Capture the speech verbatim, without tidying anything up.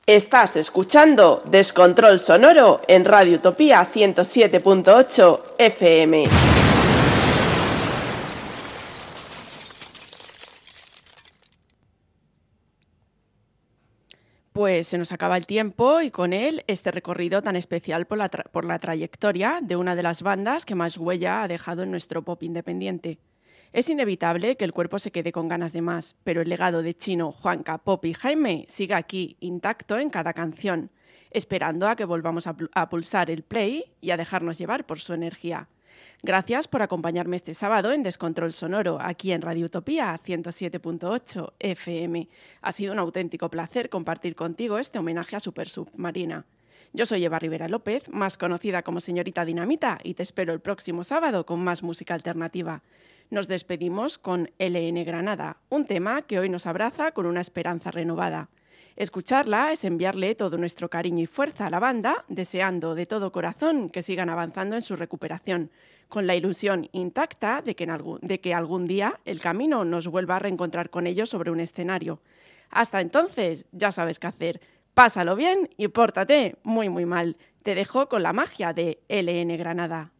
Estás escuchando Descontrol Sonoro en Radio Utopía ciento siete punto ocho F M. Pues se nos acaba el tiempo y con él este recorrido tan especial por la, tra- por la trayectoria de una de las bandas que más huella ha dejado en nuestro pop independiente. Es inevitable que el cuerpo se quede con ganas de más, pero el legado de Chino, Juanca, Pop y Jaime sigue aquí, intacto en cada canción, esperando a que volvamos a, pl- a pulsar el play y a dejarnos llevar por su energía. Gracias por acompañarme este sábado en Descontrol Sonoro, aquí en Radio Utopía ciento siete punto ocho F M. Ha sido un auténtico placer compartir contigo este homenaje a Super Submarina. Yo soy Eva Rivera López, más conocida como Señorita Dinamita, y te espero el próximo sábado con más música alternativa. Nos despedimos con L N Granada, un tema que hoy nos abraza con una esperanza renovada. Escucharla es enviarle todo nuestro cariño y fuerza a la banda, deseando de todo corazón que sigan avanzando en su recuperación, con la ilusión intacta de que, en algún, de que algún día el camino nos vuelva a reencontrar con ellos sobre un escenario. Hasta entonces, ya sabes qué hacer. Pásalo bien y pórtate muy muy mal. Te dejo con la magia de L N Granada.